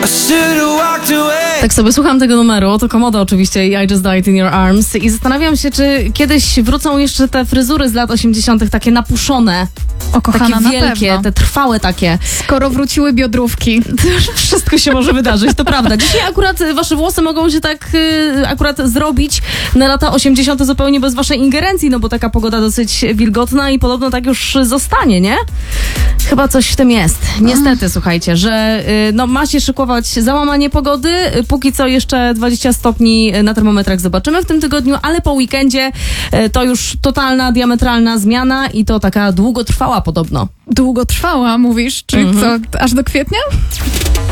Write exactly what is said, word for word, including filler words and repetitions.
Tak sobie słucham tego numeru, to Komodo oczywiście i I Just Died in Your Arms i zastanawiam się, czy kiedyś wrócą jeszcze te fryzury z lat osiemdziesiątych, takie napuszone, O, kochana, takie wielkie, na pewno. te trwałe takie. Skoro wróciły biodrówki. Wszystko się może wydarzyć, to prawda. Dzisiaj akurat wasze włosy mogą się tak y, akurat zrobić na lata osiemdziesiąte zupełnie bez waszej ingerencji, no bo taka pogoda dosyć wilgotna i podobno tak już zostanie, nie? Chyba coś w tym jest. Niestety, słuchajcie, że y, no, ma się szykować załamanie pogody. Y, Póki co jeszcze dwadzieścia stopni na termometrach zobaczymy w tym tygodniu, ale po weekendzie y, to już totalna, diametralna zmiana i to taka długotrwała podobno. Długo trwała, mówisz? Czy Mhm. co, aż do kwietnia?